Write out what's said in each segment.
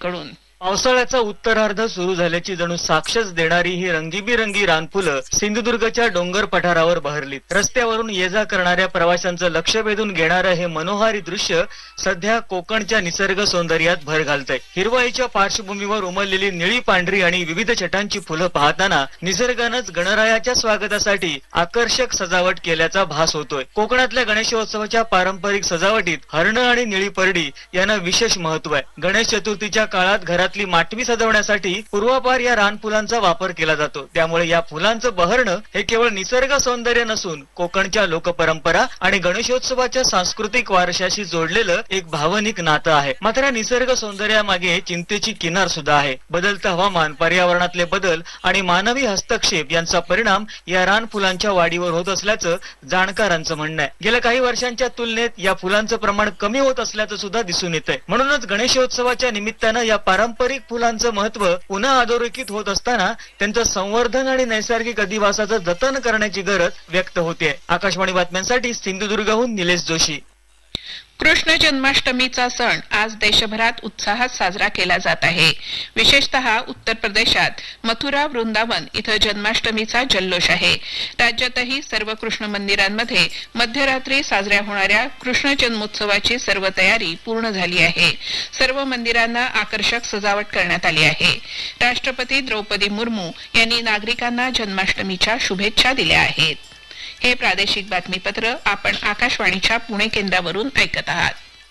कडून. पावसाळ्याचा उत्तरार्ध सुरू झाल्याची जणू साक्षच देणारी ही रंगीबिरंगी रानफुलं सिंधुदुर्गच्या डोंगर पठारावर बहरलीत. रस्त्यावरून ये जा करणाऱ्या प्रवाशांचं लक्ष वेधून घेणारं हे मनोहारी दृश्य सध्या कोकणच्या निसर्ग सौंदर्यात भर घालतंय. हिरवाईच्या पार्श्वभूमीवर उमललेली निळी, पांढरी आणि विविध छटांची फुलं पाहताना निसर्गानंच गणरायाच्या स्वागतासाठी आकर्षक सजावट केल्याचा भास होतोय. कोकणातल्या गणेशोत्सवाच्या पारंपरिक सजावटीत हरणं आणि निळी परडी यांना विशेष महत्व आहे. गणेश चतुर्थीच्या काळात घरातली माटवी सजवण्यासाठी पूर्वापार या रानफुलांचा वापर केला जातो. त्यामुळे या फुलांचं बहरणं हे केवळ निसर्ग सौंदर्य नसून कोकणच्या लोकपरंपरा आणि गणेशोत्सवाच्या सांस्कृतिक वारशाशी जोडलेलं एक भावनिक नातं आहे. मात्र निसर्ग सौंदर्यामागे चिंतेची किनार सुद्धा आहे. बदलतं हवामान, पर्यावरणातले बदल आणि मानवी हस्तक्षेप यांचा परिणाम या रानफुलांच्या वाढीवर होत असल्याचं जाणकारांचं म्हणणं आहे. गेल्या काही वर्षांच्या तुलनेत या फुलांचं प्रमाण कमी होत असल्याचं सुद्धा दिसून येतंय. म्हणूनच गणेशोत्सवाच्या निमित्तानं या पारंपरिक फुलांचं महत्व पुन्हा अधोरेखित होत असताना त्यांचं संवर्धन आणि नैसर्गिक अधिवासाचं जतन करण्याची गरज व्यक्त होते. आकाशवाणी बातम्यांसाठी सिंधुदुर्गहून निलेश जोशी. कृष्ण जन्माष्टमीचा सण आज देशभरात उत्साहात साजरा केला जात आहे. विशेषतः उत्तर प्रदेशात मथुरा, वृंदावन इथं जन्माष्टमीचा जल्लोष आहे. राज्यातही सर्व कृष्ण मंदिरांमध्ये मध्यरात्री साजऱ्या होणाऱ्या कृष्ण जन्मोत्सवाची सर्व तयारी पूर्ण झाली आहे. सर्व मंदिरांना आकर्षक सजावट करण्यात आली आहे. राष्ट्रपती द्रौपदी मुर्मू यांनी नागरिकांना जन्माष्टमीच्या शुभेच्छा दिल्या आहेत. हे प्रादेशिक बातमीपत्र आपण आकाशवाणीच्या पुणे केंद्रावरून ऐकत आहात.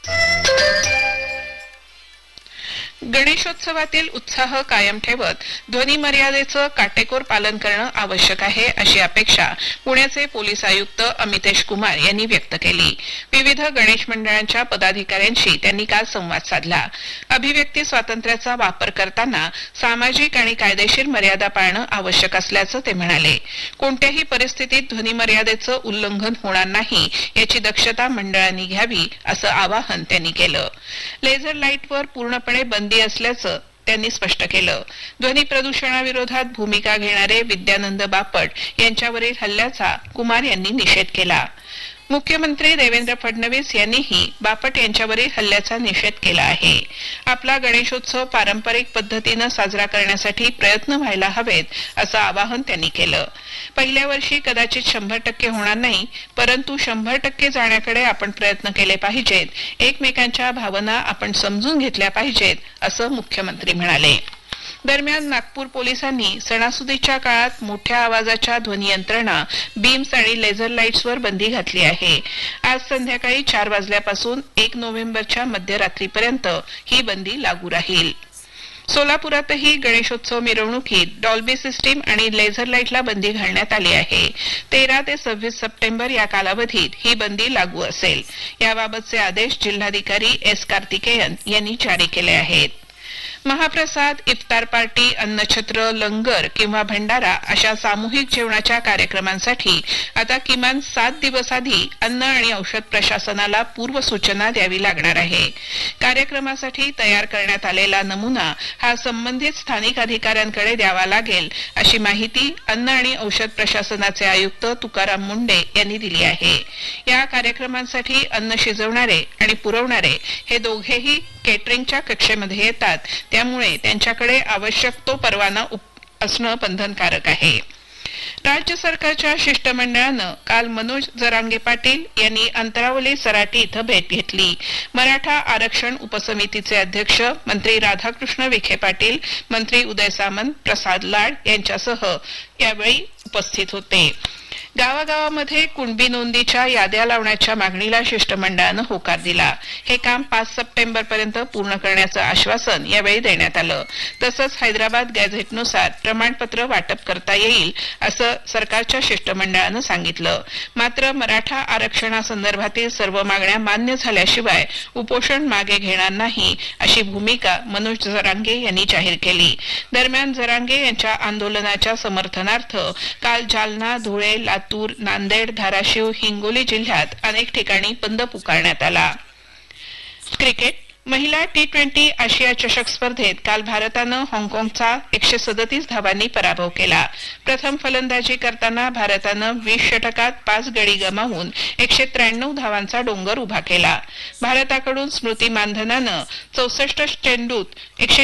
गणेशोत्सवातील उत्साह कायम ठेवत ध्वनी मर्यादेचं काटेकोर पालन करणं आवश्यक आहे अशी अपेक्षा पुण्याचे पोलीस आयुक्त अमितेश कुमार यांनी व्यक्त केली. विविध गणेश मंडळांच्या पदाधिकाऱ्यांशी त्यांनी काल संवाद साधला. अभिव्यक्ती स्वातंत्र्याचा वापर करताना सामाजिक आणि कायदेशीर मर्यादा पाळणं आवश्यक असल्याचं ते म्हणाले. कोणत्याही परिस्थितीत ध्वनी मर्यादेचं उल्लंघन होणार नाही याची दक्षता मंडळांनी घ्यावी असं आवाहन त्यांनी केलं. लेझर लाईटवर पूर्णपणे बंदी असल्याचं त्यांनी स्पष्ट केलं. ध्वनी प्रदूषणाविरोधात भूमिका घेणारे विद्यानंद बापट यांच्यावरील हल्ल्याचा कुमार यांनी निषेध केला. मुख्यमंत्री देवेंद्र फडणवीस यांनीही बापट यांच्यावरील हल्ल्याचा निषेध केला आहे. आपला गणेशोत्सव पारंपरिक पद्धतीनं साजरा करण्यासाठी प्रयत्न व्हायला हवेत असं आवाहन त्यांनी केलं. पहिल्या वर्षी कदाचित 100% होणार नाही, परंतु 100% जाण्याकडे आपण प्रयत्न केले पाहिजेत. एकमेकांच्या भावना आपण समजून घेतल्या पाहिजेत असं मुख्यमंत्री म्हणाले. दरम्यान नागपूर पोलिसांनी सणासुदीच्या काळात मोठ्या आवाजाच्या ध्वनी यंत्रणा, बीम्स आणि लेझर लाईट्सवर बंदी घातली आहे. आज संध्याकाळी 4 वाजल्यापासून 1 नोव्हेंबरच्या मध्यरात्रीपर्यंत ही बंदी लागू राहील. सोलापुरातही गणेशोत्सव मिरवणुकीत डॉल्बी सिस्टीम आणि लेझर लाईटला बंदी घालण्यात आली आहे. 13 ते 26 सप्टेंबर या कालावधीत ही बंदी लागू असेल. याबाबतचे आदेश जिल्हाधिकारी एस कार्तिकेयन यांनी जारी केले आहेत. महाप्रसाद, इफ्तार पार्टी, अन्नछत्र, लंगर किंवा भंडारा अशा सामूहिक जेवणाच्या कार्यक्रमांसाठी आता किमान 7 दिवस आधी अन्न आणि औषध प्रशासनाला पूर्वसूचना द्यावी लागणार आहे. कार्यक्रमासाठी तयार करण्यात आलेला नमुना हा संबंधित स्थानिक अधिकाऱ्यांकडे द्यावा लागेल अशी माहिती अन्न आणि औषध प्रशासनाचे आयुक्त तुकाराम मुंडे यांनी दिली आहे. या कार्यक्रमांसाठी अन्न शिजवणारे आणि पुरवणारे हे दोघेही केटरिंगच्या कक्षेमध्ये येतात. त्यामुळे त्यांच्याकडे आवश्यक तो परवाना असणं बंधनकारक आहे. राज्य सरकारच्या शिष्टमंडळानं काल मनोज जरांगे पाटील यांनी अंतरावली सराटी इथं भेट घेतली. मराठा आरक्षण उपसमितीचे अध्यक्ष मंत्री राधाकृष्ण विखे पाटील, मंत्री उदय सामंत, प्रसाद लाड यांच्यासह यावेळी उपस्थित होते. गावागावामध्ये कुणबी नोंदीच्या याद्या लावण्याच्या मागणीला शिष्टमंडळानं होकार दिला. हे काम 5 सप्टेंबर पर्यंत पूर्ण करण्याचं आश्वासन यावेळी देण्यात आलं. तसंच हैदराबाद गॅझेटनुसार प्रमाणपत्र वाटप करता येईल असं सरकारच्या शिष्टमंडळानं सांगितलं. मात्र मराठा आरक्षणासंदर्भातील सर्व मागण्या मान्य झाल्याशिवाय उपोषण मागे घेणार नाही अशी भूमिका मनोज जरांगे यांनी जाहीर केली. दरम्यान जरांगे यांच्या आंदोलनाच्या समर्थनार्थ काल जालना, धुळे, लातूर, नांदेड, धाराशिव, हिंगोली जिल्ह्यात अनेक ठिकाणी बंद पुकारण्यात आला. क्रिकेट महिला T20 आशिया चषक स्पर्धेत काल भारतानं हाँगकाँगचा 137 धावांनी पराभव केला. प्रथम फलंदाजी करताना भारतानं 20 षटकात 5 गडी गमावून 193 धावांचा डोंगर उभा केला. भारताकडून स्मृती मानधनानं 64 चेंडूत